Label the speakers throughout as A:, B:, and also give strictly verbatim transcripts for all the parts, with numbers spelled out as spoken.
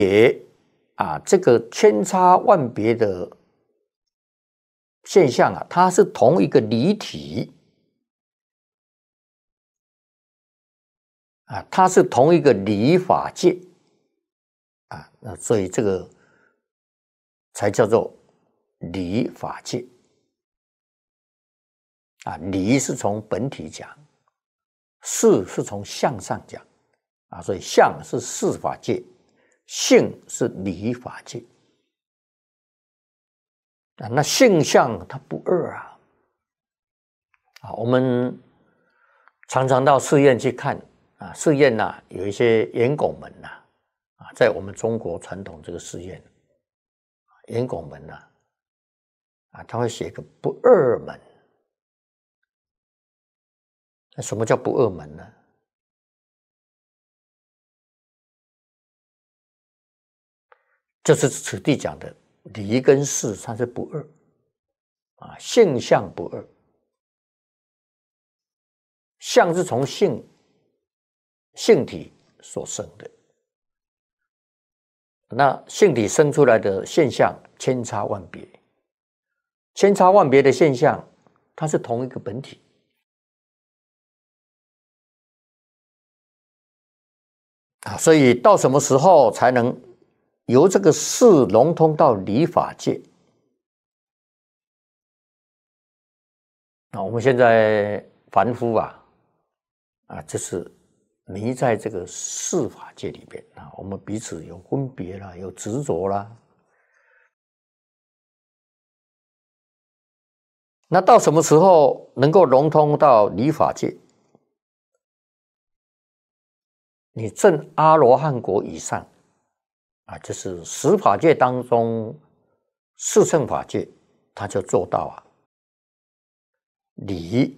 A: 别啊，这个千差万别的现象啊，它是同一个离体啊，它是同一个理法界啊，那所以这个才叫做理法界啊。理是从本体讲，事是从相上讲啊，所以相是事法界，性是理法界啊。那性相它不二啊，啊，我们常常到寺院去看啊，寺院呐、啊、有一些圆拱门呐、啊，啊，在我们中国传统这个寺院，圆拱门呐、啊，啊，他会写个不二门。那什么叫不二门呢？就是此地讲的理跟事，它是不二啊，性相不二。相是从性性体所生的，那性体生出来的现象千差万别，千差万别的现象，它是同一个本体啊，所以到什么时候才能由这个事融通到理法界？那我们现在凡夫啊。啊，这是迷在这个事法界里边啊，我们彼此有分别啦，有执着啦。那到什么时候能够融通到理法界？你证阿罗汉果以上啊，就是十法界当中四乘法界，他就做到啊，理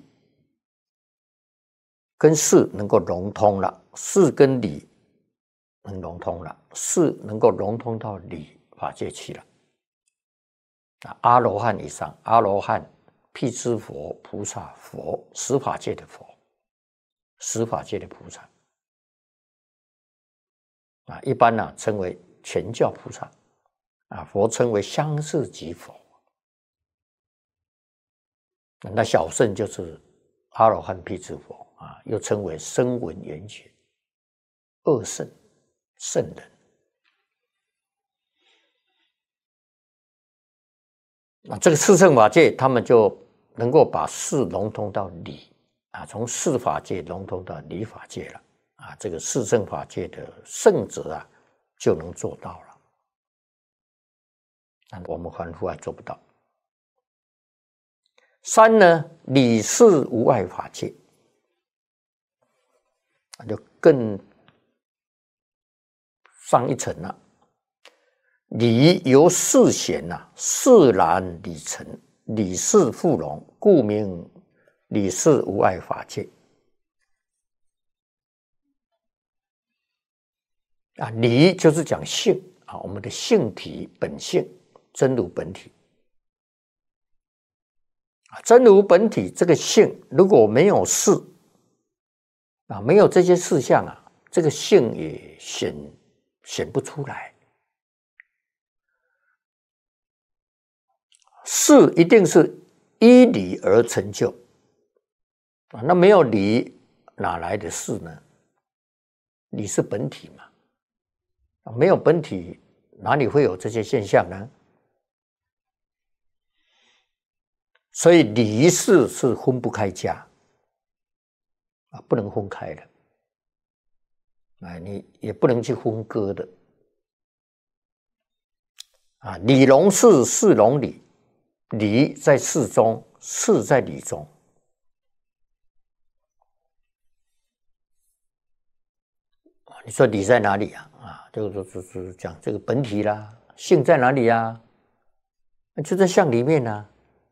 A: 跟事能够融通了，事跟理能融通了，事能够融通到理法界去了。啊，阿罗汉以上，阿罗汉、辟支佛、菩萨、佛，十法界的佛，十法界的菩萨啊，一般呢、啊、称为全教菩萨啊，佛称为相似即佛。那小圣就是阿罗汉、辟支佛。啊，又称为声闻缘觉二圣圣人。那这个四乘法界，他们就能够把事融通到理啊，从事法界融通到理法界了啊。这个四乘法界的圣者啊，就能做到了。但我们凡夫还做不到。三呢，理事无碍法界。就更上一层了。理由事显呐、啊，事然理成，理事复融，故名理事无碍法界。啊，理就是讲性啊，我们的性体本性，真如本体。啊，真如本体这个性，如果没有事。啊，没有这些事项啊，这个性也显显不出来。事一定是依理而成就啊，那没有理哪来的事呢？理是本体嘛，啊，没有本体哪里会有这些现象呢？所以理事是分不开家。啊，不能分开的，哎，你也不能去分割的，啊，理融事，事融理，理在事中，事在理中。你说理在哪里啊？啊，这个就是讲这个本体啦，性在哪里啊？就在相里面啊。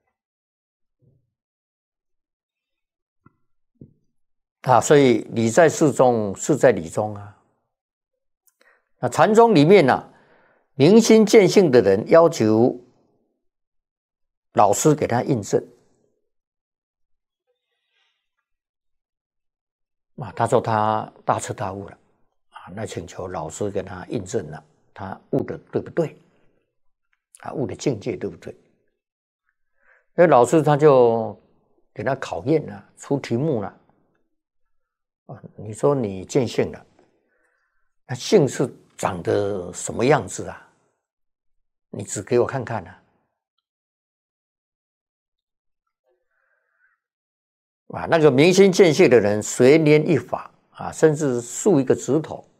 A: 啊，所以理在事中，事在理中啊。那禅宗里面呢、啊，明心见性的人要求老师给他印证啊，他说他大彻大悟了啊，那请求老师给他印证了他悟的对不对？啊，悟的境界对不对？所以老师他就给他考验了，出题目了。啊，你说你见性了，那性是长得什么样子啊？你指给我看看啊！啊，那个明心见性的人，随拈一发啊，甚至竖一个指头